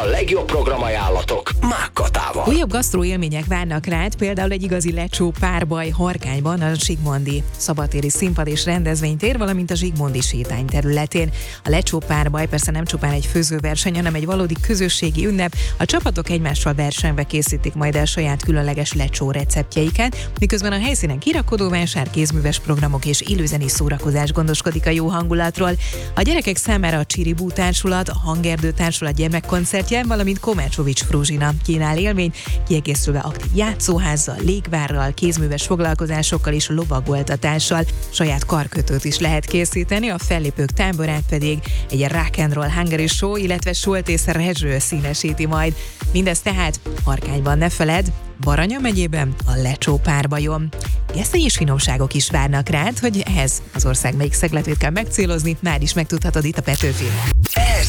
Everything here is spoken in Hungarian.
legjobb programajánlatok Mákkatával. Újabb gasztró élmények várnak rád, például egy igazi lecsó párbaj Harkányban, a Zsigmondi szabadtéri színpad és rendezvénytér, valamint a Zsigmondi sétány területén. A lecsó párbaj persze nem csupán egy főzőverseny, hanem egy valódi közösségi ünnep. A csapatok egymással versenybe készítik majd el saját különleges lecsó receptjeiket, miközben a helyszínen kirakodóvásár, kézműves programok és élőzenés szórakozás gondoskodik a jó hangulatról. A gyerekek számára a Csiribú Társulat, a Hangerdő Társulat gyermekkoncertje, valamint Komácsovics Fruzsina kínál élményt, kiegészülve aktív játszóházzal, légvárral, kézműves foglalkozásokkal és lovagoltatással. Saját karkötőt is lehet készíteni, a fellépők táborát pedig egy rock and roll hungary show, illetve Soltész Rezső színesíti majd. Mindez tehát Harkányban, ne feledd, Baranya megyében a lecsó párbajon. Gesztenyi és finomságok is várnak rád, hogy ehhez az ország melyik szegletét kell megcélozni, már is megtudhatod itt a Petőfin.